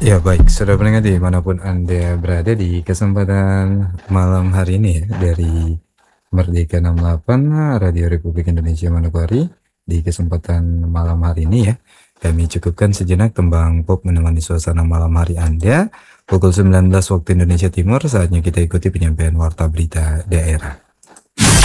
Ya baik, sudah pendengar dimanapun Anda berada di kesempatan malam hari ini ya, dari Merdeka 68 Radio Republik Indonesia Manokwari. Di kesempatan malam hari ini ya, kami cukupkan sejenak tembang pop menemani suasana malam hari Anda. Pukul 19 waktu Indonesia Timur, saatnya kita ikuti penyampaian warta berita daerah.